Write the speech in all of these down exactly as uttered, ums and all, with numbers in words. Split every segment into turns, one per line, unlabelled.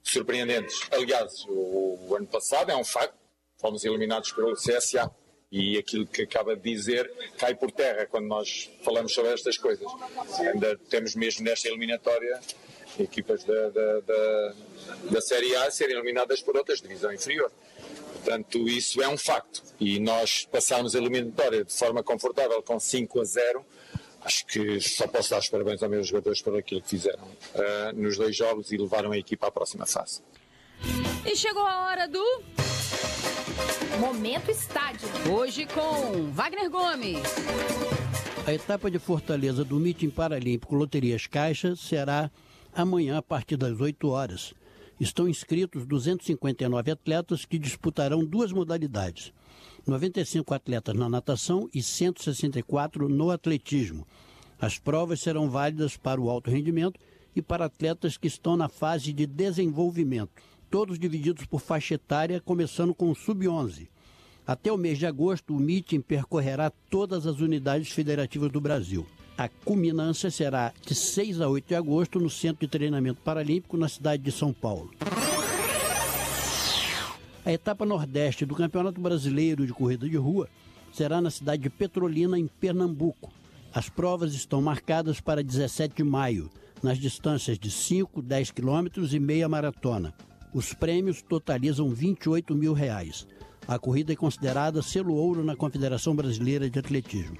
surpreendentes. Aliás, o, o ano passado é um facto, fomos eliminados pelo C S A e aquilo que acaba de dizer cai por terra quando nós falamos sobre estas coisas. Ainda temos mesmo nesta eliminatória equipas da, da, da, da Série A serem eliminadas por outras divisão inferior. Portanto, isso é um facto. E nós passarmos a eliminatória de forma confortável com cinco a zero, acho que só posso dar os parabéns aos meus jogadores por aquilo que fizeram uh, nos dois jogos e levaram a equipa à próxima fase.
E chegou a hora do Momento Estádio. Hoje com Wagner Gomes.
A etapa de Fortaleza do Meeting Paralímpico Loterias Caixa será amanhã a partir das oito horas. Estão inscritos duzentos e cinquenta e nove atletas que disputarão duas modalidades. noventa e cinco atletas na natação e cento e sessenta e quatro no atletismo. As provas serão válidas para o alto rendimento e para atletas que estão na fase de desenvolvimento, todos divididos por faixa etária, começando com o sub onze. Até o mês de agosto, o meeting percorrerá todas as unidades federativas do Brasil. A culminância será de seis a oito de agosto no Centro de Treinamento Paralímpico, na cidade de São Paulo. A etapa nordeste do Campeonato Brasileiro de Corrida de Rua será na cidade de Petrolina, em Pernambuco. As provas estão marcadas para dezessete de maio, nas distâncias de cinco, dez quilômetros e meia maratona. Os prêmios totalizam vinte e oito mil reais. A corrida é considerada selo ouro na Confederação Brasileira de Atletismo.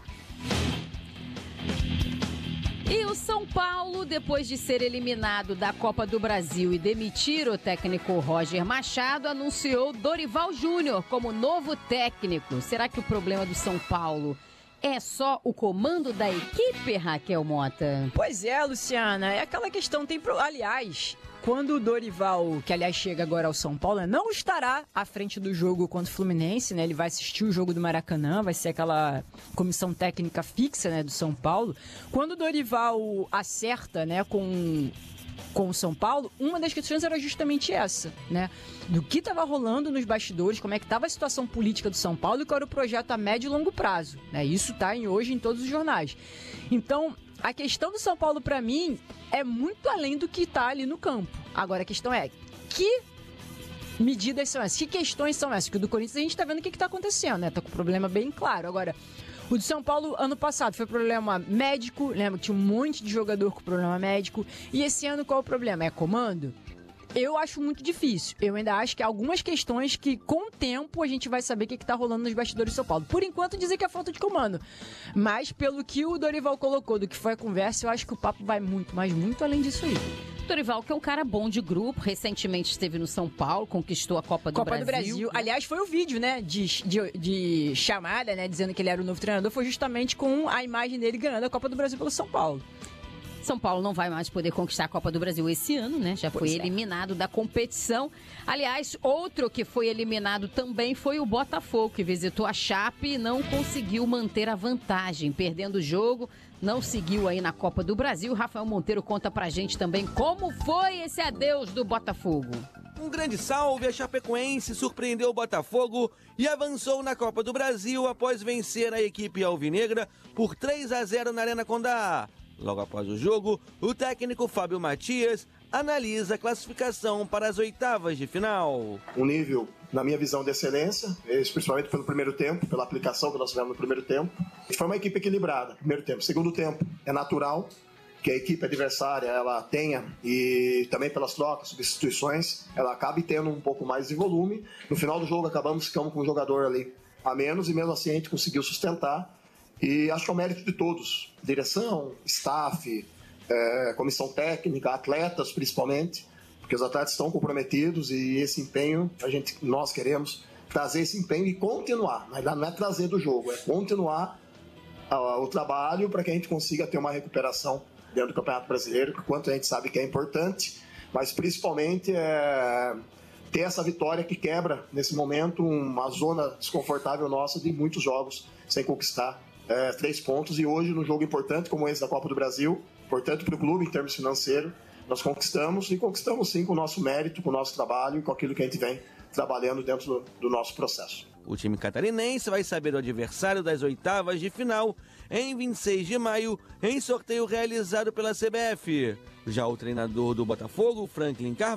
E o São Paulo, depois de ser eliminado da Copa do Brasil e demitir o técnico Roger Machado, anunciou Dorival Júnior como novo técnico. Será que o problema do São Paulo é só o comando da equipe, Raquel Mota?
Pois é, Luciana, é aquela questão, tem pro... aliás, quando o Dorival, que aliás chega agora ao São Paulo, não estará à frente do jogo contra o Fluminense, né? Ele vai assistir o jogo do Maracanã, vai ser aquela comissão técnica fixa, né, do São Paulo. Quando o Dorival acerta, né, com com o São Paulo, uma das questões era justamente essa, né? Do que estava rolando nos bastidores, como é que estava a situação política do São Paulo e qual era o projeto a médio e longo prazo, né? Isso está hoje em todos os jornais. Então, a questão do São Paulo, para mim, é muito além do que está ali no campo. Agora, a questão é, que medidas são essas? Que questões são essas? Porque o do Corinthians a gente está vendo o que está acontecendo, né? Está com o problema bem claro. Agora, o de São Paulo, ano passado, foi problema médico, lembra que tinha um monte de jogador com problema médico. E esse ano, qual é o problema? É comando? Eu acho muito difícil. Eu ainda acho que há algumas questões que, com o tempo, a gente vai saber o que está rolando nos bastidores de São Paulo. Por enquanto, dizer que é falta de comando. Mas, pelo que o Dorival colocou, do que foi a conversa, eu acho que o papo vai muito, mas muito além disso aí.
Dorival, que é um cara bom de grupo, recentemente esteve no São Paulo, conquistou a Copa do
Copa
Brasil.
do Brasil. Aliás, foi o vídeo, né, de, de, de chamada, né, dizendo que ele era o novo treinador, foi justamente com a imagem dele ganhando a Copa do Brasil pelo São Paulo.
São Paulo não vai mais poder conquistar a Copa do Brasil esse ano, né? Já foi eliminado da competição. Aliás, outro que foi eliminado também foi o Botafogo, que visitou a Chape e não conseguiu manter a vantagem, perdendo o jogo, não seguiu aí na Copa do Brasil. Rafael Monteiro conta pra gente também como foi esse adeus do Botafogo.
Um grande salve, a Chapecoense surpreendeu o Botafogo e avançou na Copa do Brasil após vencer a equipe alvinegra por três a zero na Arena Condá. Logo após o jogo, o técnico Fábio Matias analisa a classificação para as oitavas de final.
Um nível, na minha visão, de excelência, principalmente pelo primeiro tempo, pela aplicação que nós tivemos no primeiro tempo. Foi uma equipe equilibrada, primeiro tempo. Segundo tempo, é natural que a equipe adversária ela tenha, e também pelas trocas, substituições, ela acabe tendo um pouco mais de volume. No final do jogo, acabamos ficando com um jogador ali a menos, e mesmo assim a gente conseguiu sustentar. E acho que é o mérito de todos, direção, staff, é, comissão técnica, atletas principalmente, porque os atletas estão comprometidos e esse empenho, a gente, nós queremos trazer esse empenho e continuar, mas não é trazer do jogo, é continuar uh, o trabalho para que a gente consiga ter uma recuperação dentro do Campeonato Brasileiro, que quanto a gente sabe que é importante, mas principalmente é ter essa vitória que quebra, nesse momento, uma zona desconfortável nossa de muitos jogos sem conquistar É, três pontos, e hoje, num jogo importante como esse da Copa do Brasil, importante para o clube em termos financeiros, nós conquistamos, e conquistamos sim com o nosso mérito, com o nosso trabalho e com aquilo que a gente vem trabalhando dentro do, do nosso processo.
O time catarinense vai saber o adversário das oitavas de final em vinte e seis de maio, em sorteio realizado pela C B F. Já o treinador do Botafogo, Franklin Carvalho,